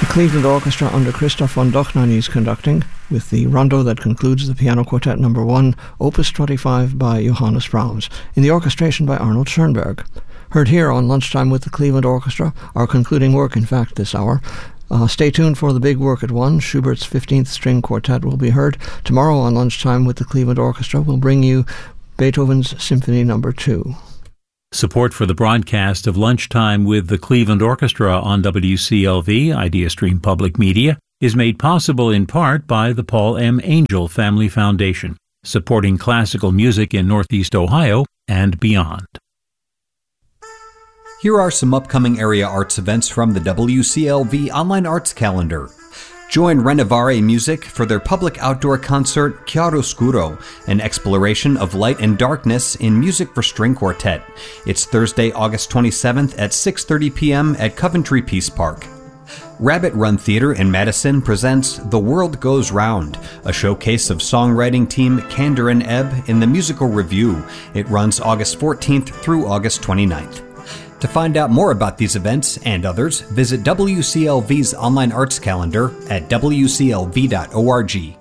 Cleveland Orchestra under Christoph von Dohnanyi is conducting, with the rondo that concludes the Piano Quartet No. 1, Opus 25 by Johannes Brahms, in the orchestration by Arnold Schoenberg. Heard here on Lunchtime with the Cleveland Orchestra, our concluding work, in fact, this hour. Stay tuned for the big work at 1. Schubert's 15th String Quartet will be heard. Tomorrow on Lunchtime with the Cleveland Orchestra, we'll bring you Beethoven's Symphony No. 2. Support for the broadcast of Lunchtime with the Cleveland Orchestra on WCLV, IdeaStream Public Media, is made possible in part by the Paul M. Angel Family Foundation, supporting classical music in Northeast Ohio and beyond. Here are some upcoming area arts events from the WCLV Online Arts Calendar. Join Renovare Music for their public outdoor concert Chiaroscuro, an exploration of light and darkness in music for string quartet. It's Thursday, August 27th at 6:30 p.m. at Coventry Peace Park. Rabbit Run Theater in Madison presents The World Goes Round, a showcase of songwriting team Candor and Ebb in the musical review. It runs August 14th through August 29th. To find out more about these events and others, visit WCLV's online arts calendar at wclv.org.